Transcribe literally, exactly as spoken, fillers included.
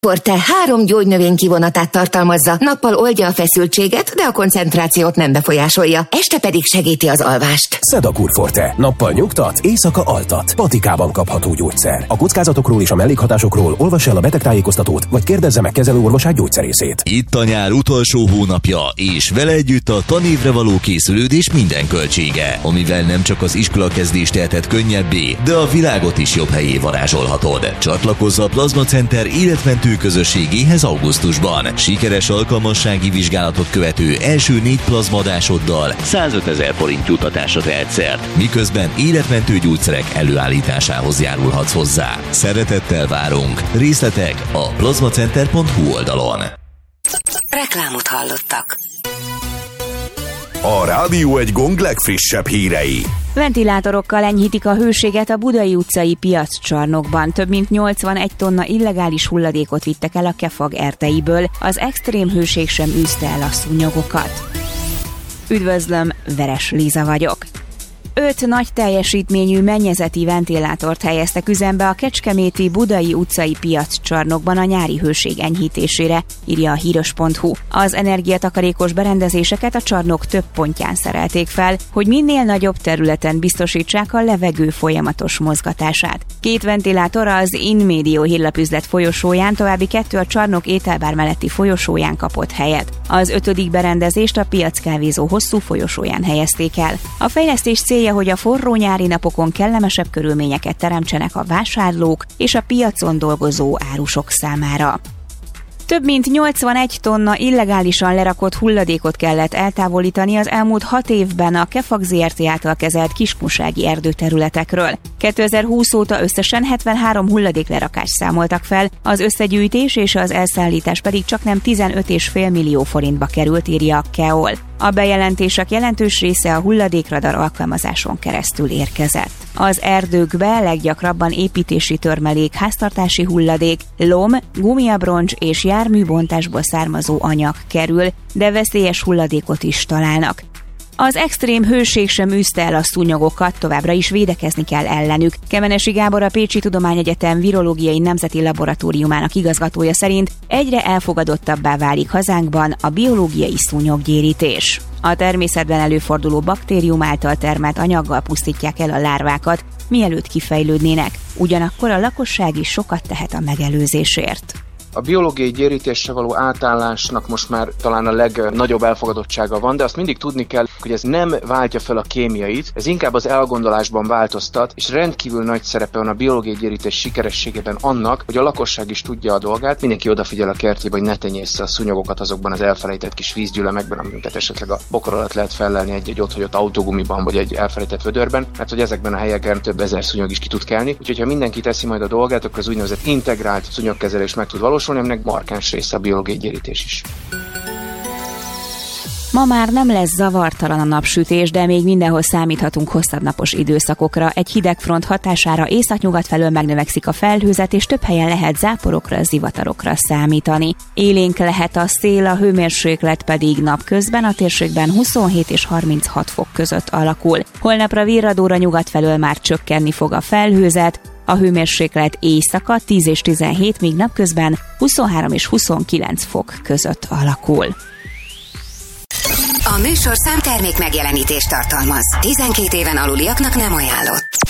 Forte három gyógynövény kivonatát tartalmazza, nappal oldja a feszültséget, de a koncentrációt nem befolyásolja, este pedig segíti az alvást. Sedakur Forte. Nappal nyugtat, éjszaka altat. Patikában kapható gyógyszer. A kockázatokról és a mellékhatásokról olvass el a betegtájékoztatót, vagy kérdezze meg kezelőorvosát gyógyszerészét. Itt a nyár utolsó hónapja, és vele együtt a tanévre való készülődés minden költsége, amivel nem csak az iskolakezdést teheted könnyebbé, de a világot is jobb helyé varázsolhatod. Csatlakozz a Plazma Center életmentő közösségéhez augusztusban. Sikeres alkalmassági vizsgálatot követő első négy plazmadásoddal százötezer forint juttatásra tehetsz szert, miközben életmentő gyógyszerek előállításához járulhatsz hozzá. Szeretettel várunk. Részletek a plazmacenter pont hu oldalon. Reklámot hallottak. A Rádió egy gong legfrissebb hírei. Ventilátorokkal enyhítik a hőséget a Budai utcai piaccsarnokban. Több mint nyolcvanegy tonna illegális hulladékot vittek el a Kefag erteiből. Az extrém hőség sem űzte el a szúnyogokat. Üdvözlöm, Veres Liza vagyok. Öt nagy teljesítményű mennyezeti ventilátort helyeztek üzembe a kecskeméti Budai utcai piaccsarnokban a nyári hőség enyhítésére, írja a híros pont hu. Az energiatakarékos berendezéseket a csarnok több pontján szerelték fel, hogy minél nagyobb területen biztosítsák a levegő folyamatos mozgatását. Két ventilátor az Inmedio hírlapüzlet folyosóján, további kettő a csarnok ételbár melletti folyosóján kapott helyet. Az ötödik berendezést a piackávézó hosszú folyosóján helyezték el. A fejlesztés célja, hogy a forró nyári napokon kellemesebb körülményeket teremtsenek a vásárlók és a piacon dolgozó árusok számára. Több mint nyolcvanegy tonna illegálisan lerakott hulladékot kellett eltávolítani az elmúlt hat évben a Kefag zé er té által kezelt kiskunsági erdőterületekről. kétezer-húsz óta összesen hetvenhárom hulladéklerakást számoltak fel, az összegyűjtés és az elszállítás pedig csaknem tizenöt egész öt millió forintba került, írja a Keol. A bejelentések jelentős része a hulladékradar alkalmazáson keresztül érkezett. Az erdőkbe leggyakrabban építési törmelék, háztartási hulladék, lom, gumiabroncs és járműbontásból származó anyag kerül, de veszélyes hulladékot is találnak. Az extrém hőség sem űzte el a szúnyogokat, továbbra is védekezni kell ellenük. Kemenesi Gábor, a Pécsi Tudományegyetem Virológiai Nemzeti Laboratóriumának igazgatója szerint egyre elfogadottabbá válik hazánkban a biológiai szúnyoggyérítés. A természetben előforduló baktérium által termelt anyaggal pusztítják el a lárvákat, mielőtt kifejlődnének. Ugyanakkor a lakosság is sokat tehet a megelőzésért. A biológiai gyérítésre való átállásnak most már talán a legnagyobb elfogadottsága van, de azt mindig tudni kell, hogy ez nem váltja fel a kémiait, ez inkább az elgondolásban változtat, és rendkívül nagy szerepe van a biológiai gyérítés sikerességében annak, hogy a lakosság is tudja a dolgát, mindenki odafigyel a kertjébe, hogy ne tenyészze a szúnyogokat azokban az elfelejtett kis vízgyűlemekben, amiket esetleg a bokor alatt lehet fellelni egy-egy otthagyott autógumiban vagy egy elfelejtett vödörben, mert hogy ezekben a helyeken több ezer szúnyog is ki tud kelni. Úgyhogy ha mindenki teszi majd a dolgát, akkor az úgynevezett integrált szúnyogkezelés meg tud valósulni, aminek markáns része a biológiai gyérítés is. Ma már nem lesz zavartalan a napsütés, de még mindenhol számíthatunk hosszabb napos időszakokra. Egy hideg front hatására északnyugat felől megnövekszik a felhőzet, és több helyen lehet záporokra, zivatarokra számítani. Élénk lehet a szél, a hőmérséklet pedig napközben a térségben huszonhét és harminchat fok között alakul. Holnapra virradóra nyugat felől már csökkenni fog a felhőzet, a hőmérséklet éjszaka tíz és tizenhét, míg napközben huszonhárom és huszonkilenc fok között alakul. A műsorszám termék megjelenítést tartalmaz. tizenkét éven aluliaknak nem ajánlott.